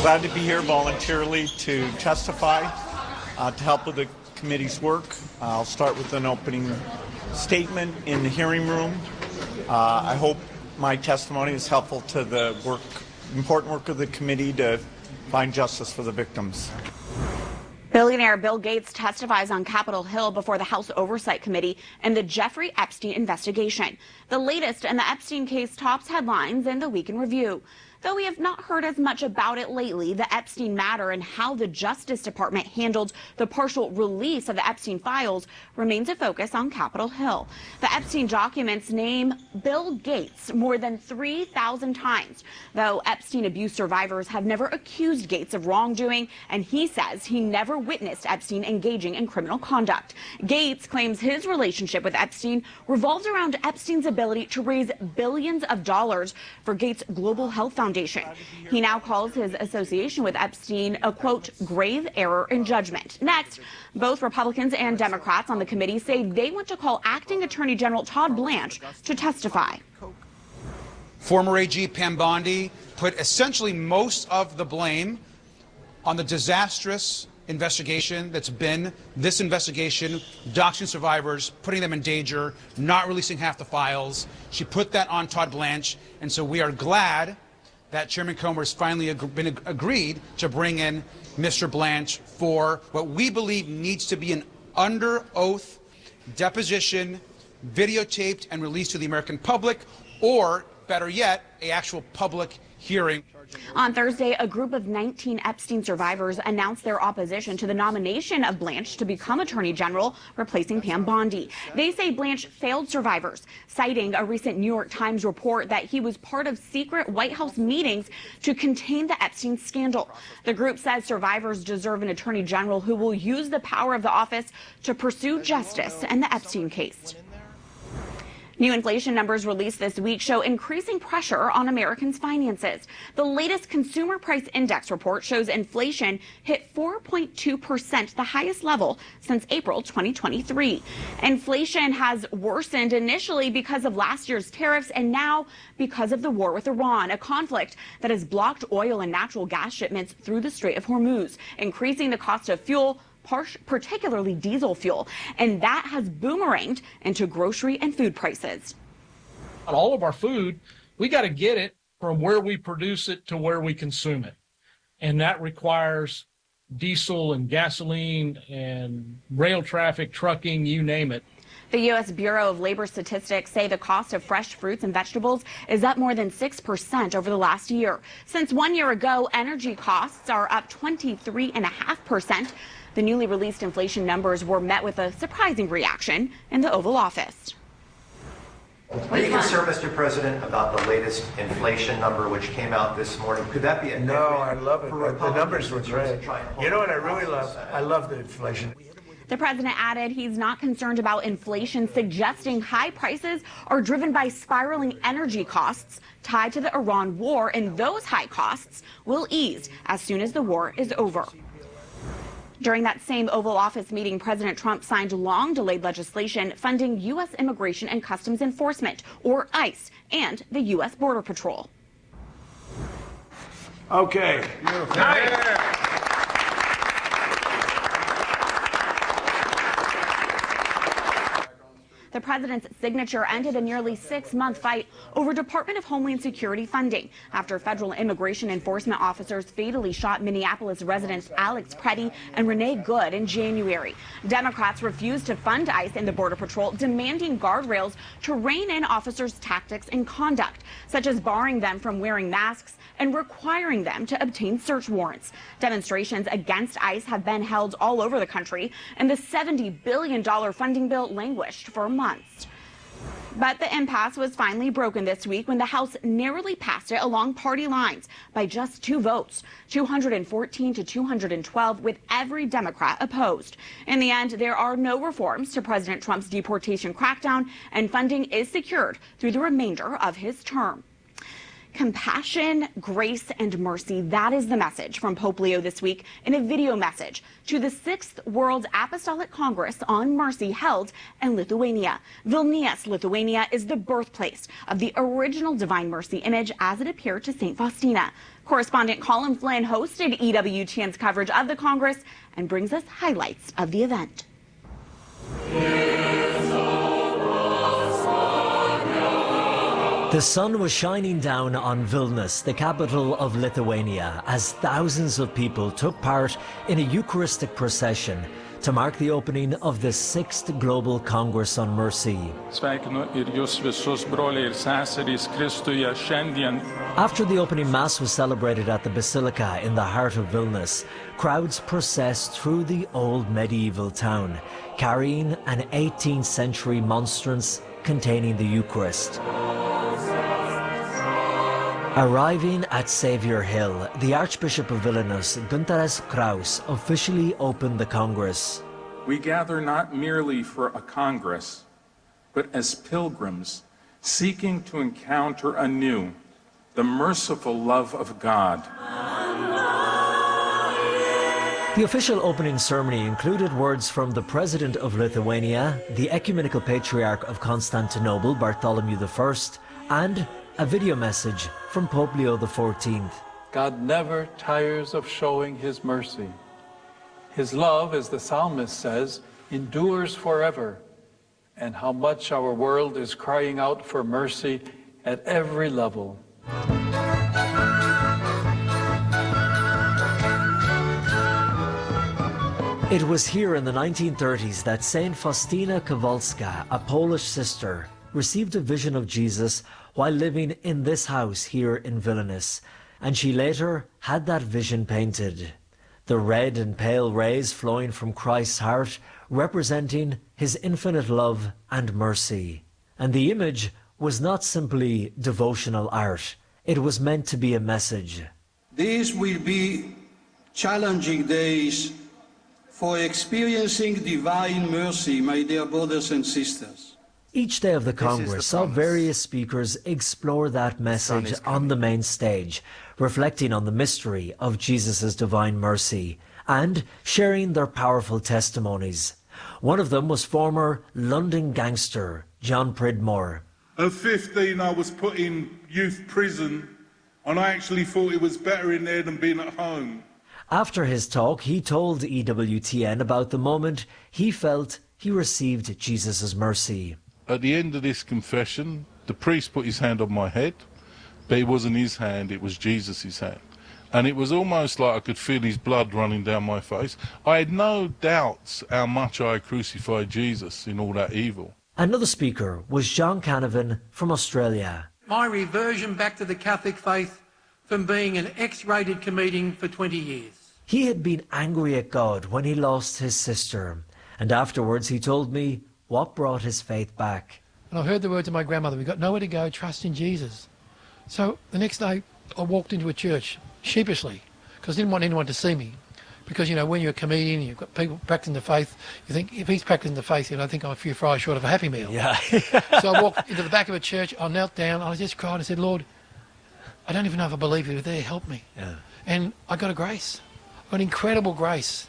glad to be here voluntarily to testify, to help with the committee's work. I'll start with an opening statement in the hearing room. I hope my testimony is helpful to the important work of the committee to find justice for the victims. Billionaire Bill Gates testifies on Capitol Hill before the House Oversight Committee in the Jeffrey Epstein investigation. The latest in the Epstein case tops headlines in the Week in Review. Though we have not heard as much about it lately, the Epstein matter and how the Justice Department handled the partial release of the Epstein files remains a focus on Capitol Hill. The Epstein documents name Bill Gates more than 3,000 times, though Epstein abuse survivors have never accused Gates of wrongdoing, and he says he never witnessed Epstein engaging in criminal conduct. Gates claims his relationship with Epstein revolves around Epstein's ability to raise billions of dollars for Gates' Global Health Foundation. He now calls his association with Epstein a, quote, grave error in judgment. Next, both Republicans and Democrats on the committee say they want to call Acting Attorney General Todd Blanche to testify. Former AG Pam Bondi put essentially most of the blame on the disastrous investigation that's been this investigation, doxing survivors, putting them in danger, not releasing half the files. She put that on Todd Blanche, and so we are glad that Chairman Comer has finally agreed to bring in Mr. Blanche for what we believe needs to be an under oath deposition, videotaped and released to the American public, or better yet, an actual public hearing. On Thursday, a group of 19 Epstein survivors announced their opposition to the nomination of Blanche to become Attorney General, replacing Pam Bondi. They say Blanche failed survivors, citing a recent New York Times report that he was part of secret White House meetings to contain the Epstein scandal. The group says survivors deserve an Attorney General who will use the power of the office to pursue justice in the Epstein case. New inflation numbers released this week show increasing pressure on Americans' finances. The latest Consumer Price Index report shows inflation hit 4.2%, the highest level since April 2023. Inflation has worsened initially because of last year's tariffs and now because of the war with Iran, a conflict that has blocked oil and natural gas shipments through the Strait of Hormuz, increasing the cost of fuel, particularly diesel fuel, and that has boomeranged into grocery and food prices. All of our food, we got to get it from where we produce it to where we consume it. And that requires diesel and gasoline and rail traffic, trucking, you name it. The U.S. Bureau of Labor Statistics say the cost of fresh fruits and vegetables is up more than 6% over the last year. Since 1 year ago, energy costs are up 23.5%. The newly released inflation numbers were met with a surprising reaction in the Oval Office. Are you concerned, Mr. President, about the latest inflation number which came out this morning? Could that be a No, I love it. The numbers were great. You know what I really love? I love the inflation. The president added he's not concerned about inflation, suggesting high prices are driven by spiraling energy costs tied to the Iran war, and those high costs will ease as soon as the war is over. During that same Oval Office meeting, President Trump signed long-delayed legislation funding U.S. Immigration and Customs Enforcement, or ICE, and the U.S. Border Patrol. Okay. The president's signature ended a nearly 6-month fight over Department of Homeland Security funding after federal immigration enforcement officers fatally shot Minneapolis residents Alex Preddy and Renee Good in January. Democrats refused to fund ICE and the Border Patrol, demanding guardrails to rein in officers' tactics and conduct, such as barring them from wearing masks and requiring them to obtain search warrants. Demonstrations against ICE have been held all over the country, and the $70 billion funding bill languished for months. But the impasse was finally broken this week when the House narrowly passed it along party lines by just 2 votes, 214 to 212, with every Democrat opposed. In the end, there are no reforms to President Trump's deportation crackdown, and funding is secured through the remainder of his term. Compassion, grace, and mercy. That is the message from Pope Leo this week in a video message to the 6th World Apostolic Congress on Mercy held in Lithuania. Vilnius, Lithuania is the birthplace of the original Divine Mercy image as it appeared to St. Faustina. Correspondent Colin Flynn hosted EWTN's coverage of the Congress and brings us highlights of the event. The sun was shining down on Vilnius, the capital of Lithuania, as thousands of people took part in a Eucharistic procession to mark the opening of the 6th Global Congress on Mercy. After the opening Mass was celebrated at the Basilica in the heart of Vilnius, crowds processed through the old medieval town, carrying an 18th century monstrance containing the Eucharist. Arriving at Saviour Hill, the Archbishop of Vilnius, Guntaras Kraus, officially opened the Congress. We gather not merely for a Congress, but as pilgrims seeking to encounter anew the merciful love of God. The official opening ceremony included words from the President of Lithuania, the Ecumenical Patriarch of Constantinople, Bartholomew I, and a video message from Pope Leo XIV. God never tires of showing his mercy. His love, as the psalmist says, endures forever. And how much our world is crying out for mercy at every level. It was here in the 1930s that Saint Faustina Kowalska, a Polish sister, received a vision of Jesus while living in this house here in Vilnius, and she later had that vision painted. The red and pale rays flowing from Christ's heart representing his infinite love and mercy. And the image was not simply devotional art, it was meant to be a message. These will be challenging days for experiencing divine mercy, my dear brothers and sisters. Each day of the Congress saw various speakers explore that message on the main stage, reflecting on the mystery of Jesus' divine mercy and sharing their powerful testimonies. One of them was former London gangster John Pridmore. At 15, I was put in youth prison, and I actually thought it was better in there than being at home. After his talk, he told EWTN about the moment he felt he received Jesus' mercy. At the end of this confession, the priest put his hand on my head, but it wasn't his hand, it was Jesus' hand. And it was almost like I could feel his blood running down my face. I had no doubts how much I crucified Jesus in all that evil. Another speaker was John Canavan from Australia. My reversion back to the Catholic faith from being an X-rated comedian for 20 years. He had been angry at God when he lost his sister, and afterwards he told me what brought his faith back. And I heard the words of my grandmother, we've got nowhere to go, trust in Jesus. So the next day I walked into a church, sheepishly, because I didn't want anyone to see me. Because, you know, when you're a comedian, you've got people practicing the faith, you think, if he's practicing the faith, I think I'm a few fries short of a Happy Meal. Yeah. So I walked into the back of a church, I knelt down, I just cried and said, Lord, I don't even know if I believe you were there, help me. Yeah. And I got a grace, I got incredible grace.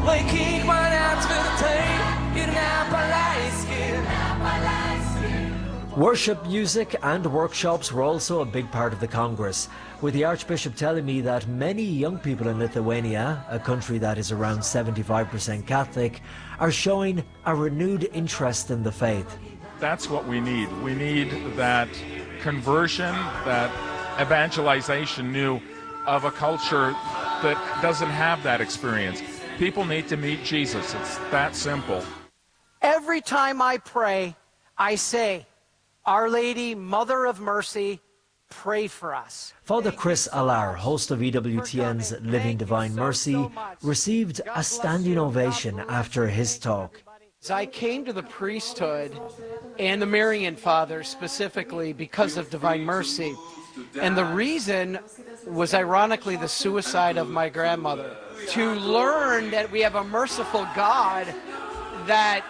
Worship, music and workshops were also a big part of the Congress, with the Archbishop telling me that many young people in Lithuania, a country that is around 75% Catholic, are showing a renewed interest in the faith. That's what we need. We need that conversion, that evangelization new of a culture that doesn't have that experience. People need to meet Jesus. It's that simple. Every time I pray, I say, Our Lady, Mother of Mercy, pray for us. Father Chris Allar, host of EWTN's Living Divine Mercy, received a standing ovation after his talk. I came to the priesthood and the Marian Fathers specifically because of Divine Mercy. And the reason was ironically the suicide of my grandmother. To learn that we have a merciful God that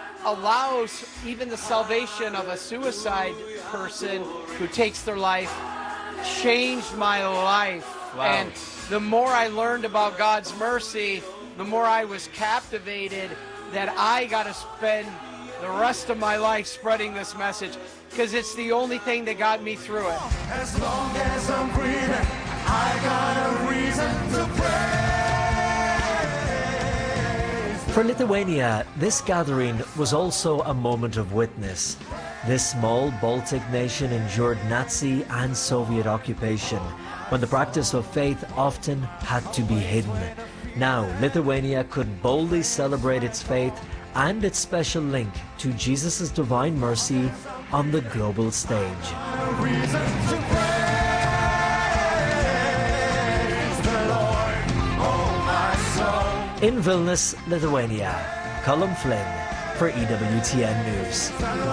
allows even the salvation of a suicide person who takes their life changed my life. Wow. And the more I learned about God's mercy, the more I was captivated that I got to spend the rest of my life spreading this message, because it's the only thing that got me through it. As long as I'm breathing, I got a reason to praise. For Lithuania, this gathering was also a moment of witness. This small Baltic nation endured Nazi and Soviet occupation, when the practice of faith often had to be hidden. Now, Lithuania could boldly celebrate its faith and its special link to Jesus' divine mercy on the global stage. In Vilnius, Lithuania, Colm Flynn for EWTN News.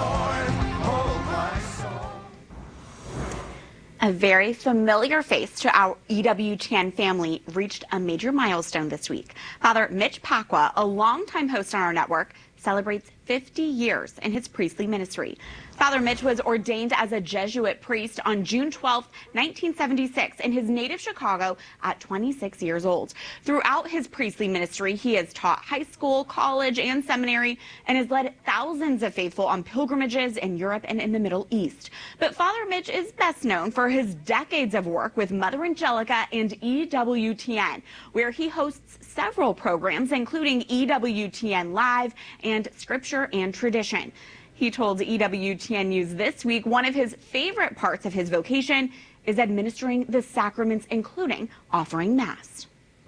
A very familiar face to our EWTN family reached a major milestone this week. Father Mitch Pacwa, a longtime host on our network, celebrates 50 years in his priestly ministry. Father Mitch was ordained as a Jesuit priest on June 12, 1976 in his native Chicago at 26 years old. Throughout his priestly ministry, he has taught high school, college, and seminary, and has led thousands of faithful on pilgrimages in Europe and in the Middle East. But Father Mitch is best known for his decades of work with Mother Angelica and EWTN, where he hosts several programs, including EWTN Live and Scripture and Tradition. He told EWTN News this week one of his favorite parts of his vocation is administering the sacraments, including offering Mass.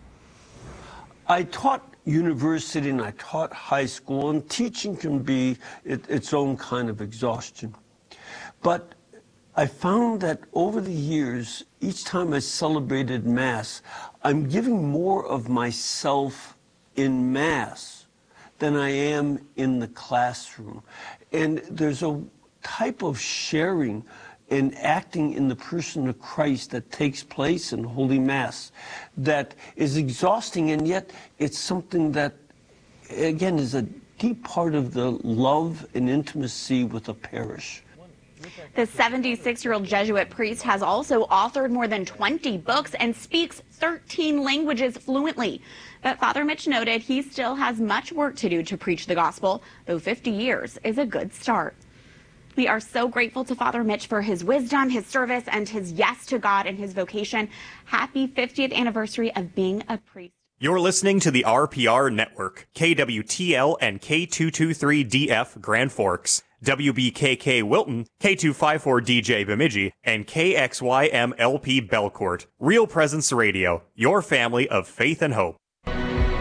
I taught university and I taught high school, and teaching can be its own kind of exhaustion. But I found that over the years, each time I celebrated Mass, I'm giving more of myself in Mass than I am in the classroom. And there's a type of sharing and acting in the person of Christ that takes place in Holy Mass that is exhausting, and yet it's something that, again, is a deep part of the love and intimacy with a parish. The 76-year-old Jesuit priest has also authored more than 20 books and speaks 13 languages fluently. But Father Mitch noted he still has much work to do to preach the gospel, though 50 years is a good start. We are so grateful to Father Mitch for his wisdom, his service, and his yes to God and his vocation. Happy 50th anniversary of being a priest. You're listening to the RPR Network, KWTL and K223DF Grand Forks, WBKK Wilton, K254DJ Bemidji, and KXYMLP Belcourt. Real Presence Radio, your family of faith and hope.